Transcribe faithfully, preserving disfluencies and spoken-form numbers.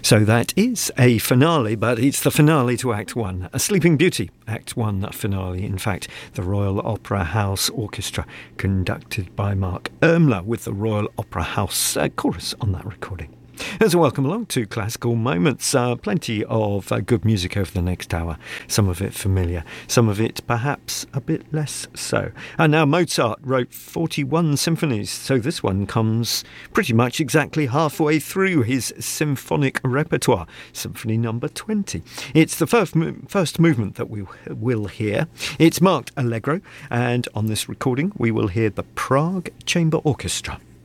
So that is a finale, but it's the finale to Act One. A Sleeping Beauty, Act One finale. In fact, the Royal Opera House Orchestra, conducted by Mark Ermler, with the Royal Opera House uh, chorus on that recording. So welcome along to Classical Moments. Uh, plenty of uh, good music over the next hour. Some of it familiar, some of it perhaps a bit less so. And now Mozart wrote forty-one symphonies, so this one comes pretty much exactly halfway through his symphonic repertoire, Symphony number twenty. It's the first, mo- first movement that we will hear. It's marked Allegro, and on this recording we will hear the Prague Chamber Orchestra.